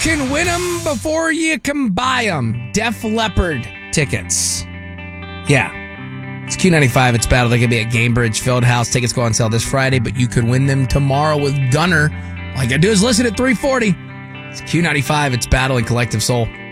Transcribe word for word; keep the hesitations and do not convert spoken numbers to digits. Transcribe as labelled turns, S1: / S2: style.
S1: can win them before you can buy them. Def Leppard tickets. Yeah. It's Q ninety-five. It's Battle. They're going to be at Gamebridge Fieldhouse. Tickets go on sale this Friday, but you could win them tomorrow with Gunner. All you got to do is listen at three forty. It's Q ninety-five. It's Battle and Collective Soul.